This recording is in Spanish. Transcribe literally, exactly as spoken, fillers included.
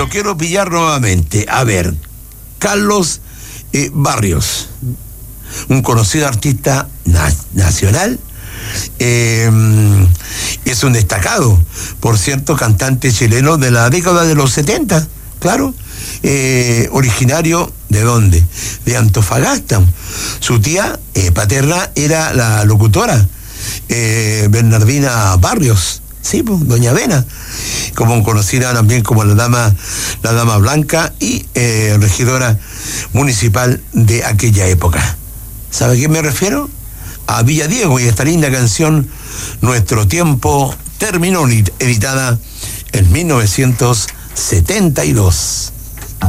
lo quiero pillar nuevamente. A ver, Carlos eh, Barrios, un conocido artista na- nacional, eh, es un destacado, por cierto, cantante chileno de la década de los setenta, claro, eh, originario ¿de dónde? De Antofagasta. Su tía eh, paterna era la locutora eh, Bernardina Barrios, sí, pues, doña Bena, como conocida también como la dama, la dama blanca y eh, regidora municipal de aquella época. ¿Sabe a quién me refiero? A Villa Diego y esta linda canción Nuestro Tiempo Terminó, editada en mil novecientos setenta y dos.